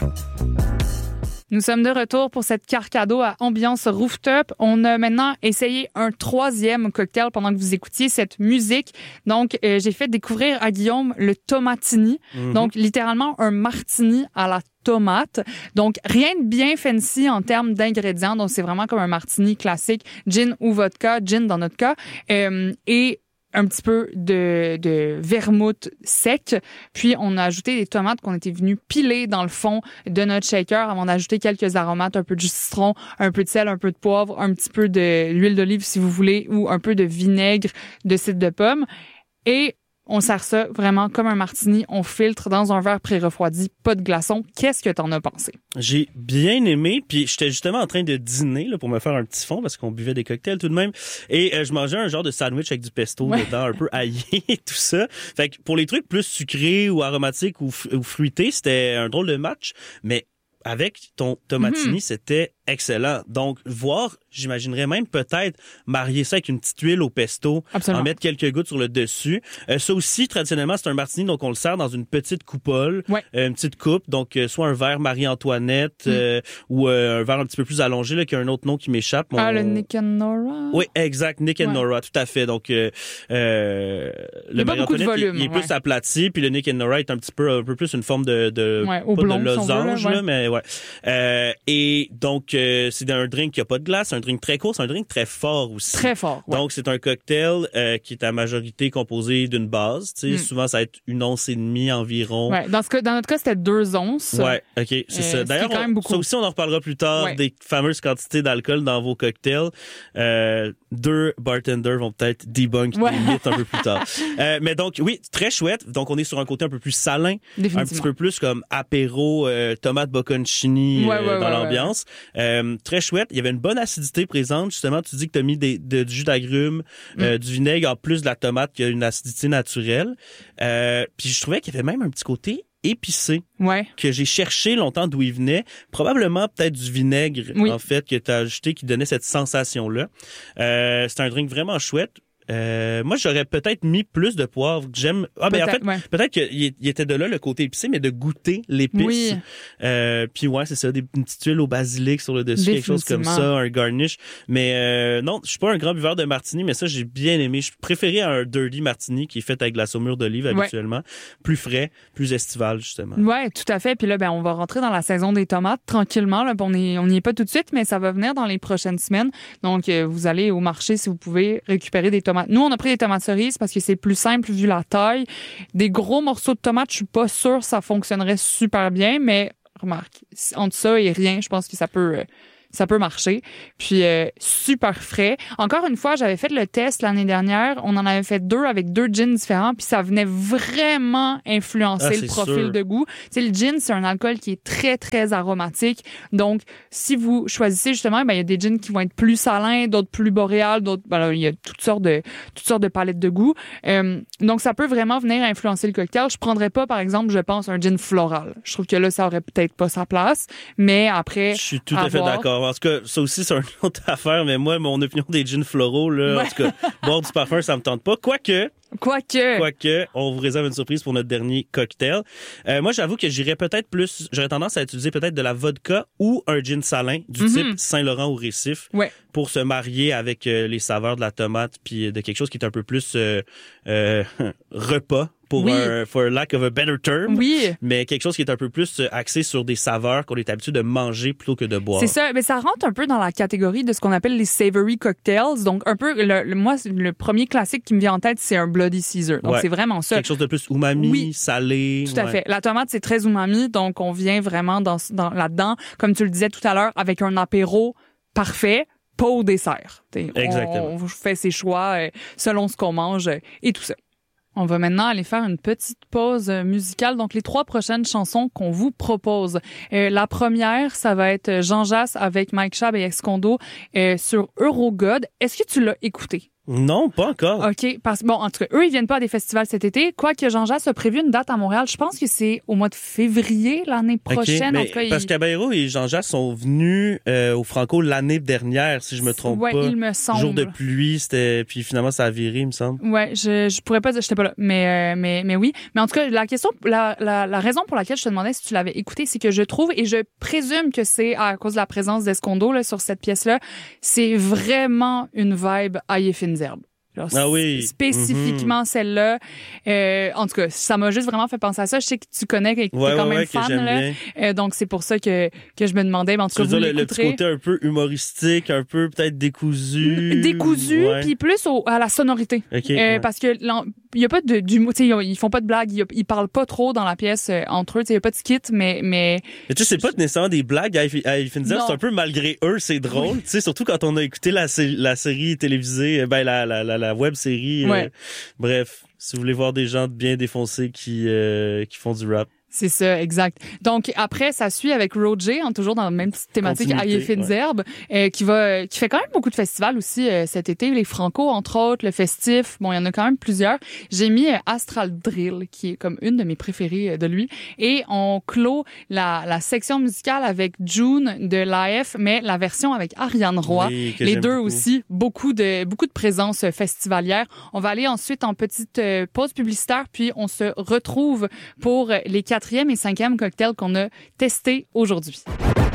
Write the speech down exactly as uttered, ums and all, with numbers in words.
Nous sommes de retour pour cette carte cadeau à ambiance rooftop. On a maintenant essayé un troisième cocktail pendant que vous écoutiez cette musique. Donc, euh, j'ai fait découvrir à Guillaume le tomatini. Mm-hmm. Donc, littéralement un martini à la tomate. Donc, rien de bien fancy en termes d'ingrédients. Donc, c'est vraiment comme un martini classique, gin ou vodka, gin dans notre cas. Euh, et un petit peu de, de vermouth sec. Puis, on a ajouté des tomates qu'on était venus piler dans le fond de notre shaker avant d'ajouter quelques aromates, un peu de citron, un peu de sel, un peu de poivre, un petit peu d'huile d'olive si vous voulez, ou un peu de vinaigre de cidre de pomme. Et on sert ça vraiment comme un martini. On filtre dans un verre pré-refroidi, pas de glaçons. Qu'est-ce que t'en as pensé? J'ai bien aimé, puis j'étais justement en train de dîner là, pour me faire un petit fond parce qu'on buvait des cocktails tout de même. Et euh, je mangeais un genre de sandwich avec du pesto ouais. dedans, un peu aillé et tout ça. Fait que pour les trucs plus sucrés ou aromatiques ou, f- ou fruités, c'était un drôle de match. Mais avec ton tomatini, mm-hmm. c'était excellent. Donc, voir, j'imaginerais même peut-être marier ça avec une petite huile au pesto, Absolument. En mettre quelques gouttes sur le dessus. Euh, ça aussi, traditionnellement, c'est un martini, donc on le sert dans une petite coupole, ouais. euh, une petite coupe, donc euh, soit un verre Marie-Antoinette mm. euh, ou euh, un verre un petit peu plus allongé, là, qui a un autre nom qui m'échappe. Ah, on... le Nick and Nora? Oui, exact, Nick and ouais. Nora, tout à fait. Donc, euh, euh, le Marie-Antoinette, volume, il, il est ouais. plus aplati, puis le Nick and Nora est un petit peu, un peu plus une forme de, de, ouais, au blond, de losange, veut, là, là, mais ouais. Euh, et donc, euh, c'est un drink qui a pas de glace, un drink très court, c'est un drink très fort aussi. Très fort, ouais. Donc, c'est un cocktail euh, qui est à majorité composé d'une base. Tu sais, mm. souvent, ça va être une once et demie environ. Ouais, dans, ce cas, dans notre cas, c'était deux onces. Ouais, OK, c'est euh, ça. D'ailleurs, on, ça aussi, on en reparlera plus tard, ouais. des fameuses quantités d'alcool dans vos cocktails. Euh, deux bartenders vont peut-être debunk ouais. des mythes un peu plus tard. euh, mais donc, oui, très chouette. Donc, on est sur un côté un peu plus salin, un petit peu plus comme apéro, euh, tomate bocconcini ouais, euh, ouais, dans ouais, l'ambiance. Ouais. Euh, très chouette. Il y avait une bonne acidité présente. Justement, tu dis que tu as mis des, de, du jus d'agrumes, mm. euh, du vinaigre, en plus de la tomate qui a une acidité naturelle. Euh, puis je trouvais qu'il y avait même un petit côté épicé ouais. que j'ai cherché longtemps d'où il venait. Probablement peut-être du vinaigre, oui. en fait, que tu as ajouté qui donnait cette sensation-là. Euh, c'est un drink vraiment chouette. Euh, moi, j'aurais peut-être mis plus de poivre. J'aime. Ah, ben en fait, ouais. peut-être qu'il était de là le côté épicé, mais de goûter l'épice. Oui. Euh, puis ouais, c'est ça, des une petite huile au basilic sur le dessus, quelque chose comme ça, un garnish. Mais euh, non, je suis pas un grand buveur de martini, mais ça j'ai bien aimé. Je préférais un dirty martini qui est fait avec de la saumure d'olive habituellement, ouais. plus frais, plus estival justement. Ouais, tout à fait. Puis là, ben on va rentrer dans la saison des tomates tranquillement. Là, on est, on n'y est pas tout de suite, mais ça va venir dans les prochaines semaines. Donc, euh, vous allez au marché si vous pouvez récupérer des tomates. Nous, on a pris des tomates cerises parce que c'est plus simple vu la taille. Des gros morceaux de tomates, je suis pas sûre que ça fonctionnerait super bien, mais remarque, entre ça et rien, je pense que ça peut... Euh, ça peut marcher. Puis euh, super frais. Encore une fois, j'avais fait le test l'année dernière. On en avait fait deux avec deux gins différents. Puis ça venait vraiment influencer ah, le profil sûr. de goût. Tu sais, le gin, c'est un alcool qui est très, très aromatique. Donc, si vous choisissez justement, ben il y a des gins qui vont être plus salins, d'autres plus boréales, d'autres... Ben, il y a toutes sortes de toutes sortes de palettes de goût. Euh, donc, ça peut vraiment venir influencer le cocktail. Je prendrais pas, par exemple, je pense, un gin floral. Je trouve que là, ça aurait peut-être pas sa place. Mais après... Je suis tout à, à fait voir... d'accord. En tout cas, ça aussi, c'est une autre affaire, mais moi, mon opinion des gins floraux, là, ouais. en tout cas, boire du parfum, ça me tente pas. Quoique, Quoique. Quoique, on vous réserve une surprise pour notre dernier cocktail. Euh, moi, j'avoue que j'irais peut-être plus, j'aurais tendance à utiliser peut-être de la vodka ou un gin salin du mm-hmm. type Saint-Laurent ou Récif ouais. pour se marier avec euh, les saveurs de la tomate puis de quelque chose qui est un peu plus euh, euh, repas. Pour oui. un, for lack of a better term. Oui. Mais quelque chose qui est un peu plus axé sur des saveurs qu'on est habitué de manger plutôt que de boire. C'est ça. Mais ça rentre un peu dans la catégorie de ce qu'on appelle les savory cocktails. Donc, un peu, le, le, moi, le premier classique qui me vient en tête, c'est un Bloody Caesar. Donc, ouais. c'est vraiment ça. Quelque chose de plus umami, oui. salé. Tout à ouais. fait. La tomate, c'est très umami. Donc, on vient vraiment dans, dans, là-dedans, comme tu le disais tout à l'heure, avec un apéro parfait. Pas au dessert. T'sais, exactement. On, on fait ses choix euh, selon ce qu'on mange euh, et tout ça. On va maintenant aller faire une petite pause musicale. Donc, les trois prochaines chansons qu'on vous propose. Euh, la première, ça va être Jean Jass avec Mike Chab et Ex-Condo euh, sur Eurogod. Est-ce que tu l'as écouté? Non, pas encore. OK. Parce bon, en tout cas, eux, ils viennent pas à des festivals cet été. Quoique Jean Jass a prévu une date à Montréal. Je pense que c'est au mois de février l'année prochaine. Okay, mais en tout cas, parce il... que Caballero et Jean Jass sont venus euh, au Franco l'année dernière, si je me trompe ouais, pas. il me semble. Jour de pluie, c'était puis finalement ça a viré, il me semble. Ouais, je je pourrais pas dire, j'étais pas là, mais euh, mais mais oui. Mais en tout cas, la question, la la la raison pour laquelle je te demandais si tu l'avais écouté, c'est que je trouve et je présume que c'est à cause de la présence d'Escondo là sur cette pièce-là, c'est vraiment une vibe Aïe fines herbes. Alors, ah oui. Spécifiquement mm-hmm. celle-là. Euh, en tout cas, ça m'a juste vraiment fait penser à ça. Je sais que tu connais, que tu es ouais, quand ouais, même ouais, fan. Là. Euh, donc, c'est pour ça que, que je me demandais. Mais en tout cas, vous dire, l'écouterez. Le petit côté un peu humoristique, un peu peut-être décousu. Décousu, ouais. puis plus au, à la sonorité. Okay, euh, ouais. Parce que il y a pas de d'humour, tu sais, ils font pas de blagues, ils, ils parlent pas trop dans la pièce euh, entre eux, tu sais, il y a pas de skit, mais mais. Mais tu sais, c'est pas nécessairement des blagues. À Finzer, c'est un peu malgré eux, c'est drôle. Oui. Tu sais, surtout quand on a écouté la, la série télévisée, ben la la la, la web série. Ouais. Euh, bref, si vous voulez voir des gens bien défoncés qui euh, qui font du rap. C'est ça, exact. Donc après, ça suit avec Roger, hein, toujours dans la même petite thématique, Aïe fines ouais. herbes, euh, qui va, qui fait quand même beaucoup de festivals aussi euh, cet été, les Franco entre autres, le Festif. Bon, il y en a quand même plusieurs. J'ai mis euh, Astral Drill, qui est comme une de mes préférées euh, de lui, et on clôt la la section musicale avec June de l'A F, mais la version avec Ariane Roy. Oui, les deux beaucoup. aussi, beaucoup de beaucoup de présence festivalière. On va aller ensuite en petite euh, pause publicitaire, puis on se retrouve pour les quatre quatrième et cinquième cocktail qu'on a testé aujourd'hui.